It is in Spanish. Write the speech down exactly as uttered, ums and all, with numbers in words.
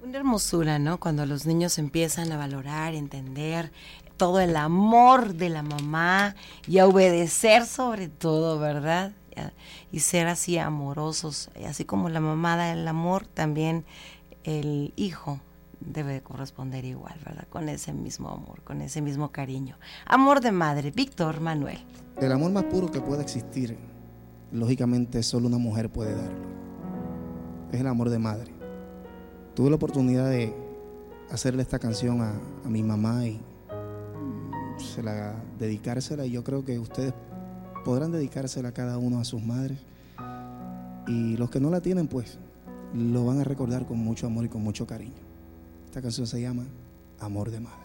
Una hermosura, ¿no? Cuando los niños empiezan a valorar, entender todo el amor de la mamá y a obedecer sobre todo, ¿verdad? Y ser así amorosos, así como la mamá da el amor, también el hijo debe corresponder igual, ¿verdad? Con ese mismo amor, con ese mismo cariño. Amor de madre, Víctor Manuel. El amor más puro que puede existir, lógicamente solo una mujer puede darlo. Es el amor de madre. Tuve la oportunidad de hacerle esta canción a, a mi mamá y se la, dedicársela, y yo creo que ustedes podrán dedicársela a cada uno a sus madres, y los que no la tienen pues lo van a recordar con mucho amor y con mucho cariño. Esta canción se llama Amor de Madre.